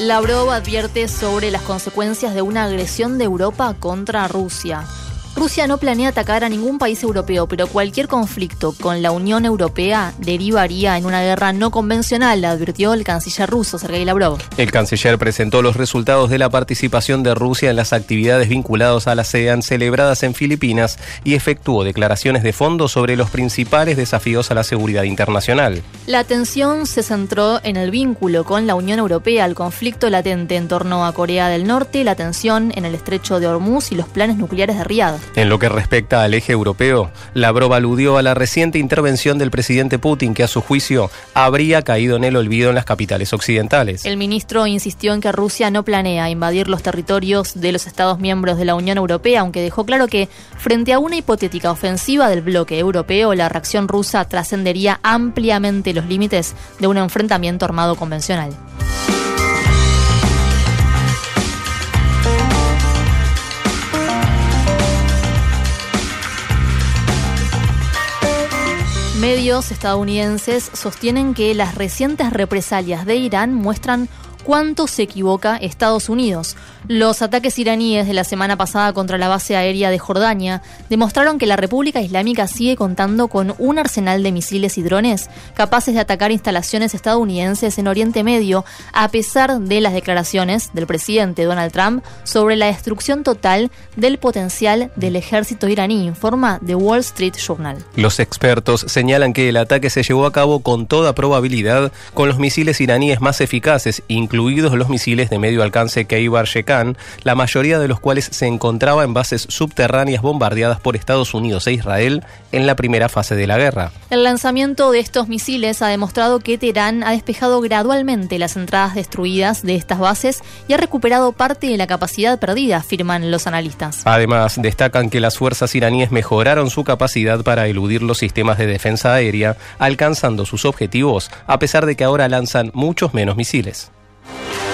Lavrov advierte sobre las consecuencias de una agresión de Europa contra Rusia. Rusia no planea atacar a ningún país europeo, pero cualquier conflicto con la Unión Europea derivaría en una guerra no convencional, advirtió el canciller ruso, Sergei Lavrov. El canciller presentó los resultados de la participación de Rusia en las actividades vinculadas a la ASEAN celebradas en Filipinas y efectuó declaraciones de fondo sobre los principales desafíos a la seguridad internacional. La atención se centró en el vínculo con la Unión Europea, el conflicto latente en torno a Corea del Norte, la tensión en el estrecho de Hormuz y los planes nucleares de Riad. En lo que respecta al eje europeo, Lavrov aludió a la reciente intervención del presidente Putin, que a su juicio habría caído en el olvido en las capitales occidentales. El ministro insistió en que Rusia no planea invadir los territorios de los Estados miembros de la Unión Europea, aunque dejó claro que, frente a una hipotética ofensiva del bloque europeo, la reacción rusa trascendería ampliamente los límites de un enfrentamiento armado convencional. Medios estadounidenses sostienen que las recientes represalias de Irán muestran cuánto se equivoca Estados Unidos. Los ataques iraníes de la semana pasada contra la base aérea de Jordania demostraron que la República Islámica sigue contando con un arsenal de misiles y drones capaces de atacar instalaciones estadounidenses en Oriente Medio, a pesar de las declaraciones del presidente Donald Trump sobre la destrucción total del potencial del ejército iraní, informa The Wall Street Journal. Los expertos señalan que el ataque se llevó a cabo con toda probabilidad con los misiles iraníes más eficaces, incluidos los misiles de medio alcance Kheibar-Shekan, la mayoría de los cuales se encontraba en bases subterráneas bombardeadas por Estados Unidos e Israel en la primera fase de la guerra. El lanzamiento de estos misiles ha demostrado que Teherán ha despejado gradualmente las entradas destruidas de estas bases y ha recuperado parte de la capacidad perdida, afirman los analistas. Además, destacan que las fuerzas iraníes mejoraron su capacidad para eludir los sistemas de defensa aérea, alcanzando sus objetivos, a pesar de que ahora lanzan muchos menos misiles.